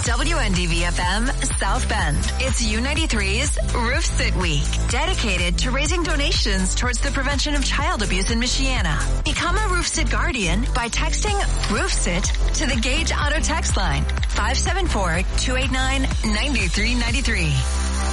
WNDV-FM South Bend. It's U93's Roof Sit Week, dedicated to raising donations towards the prevention of child abuse in Michiana. Become a Roof Sit Guardian by texting Roof Sit to the Gage Auto text line, 574-289-9393.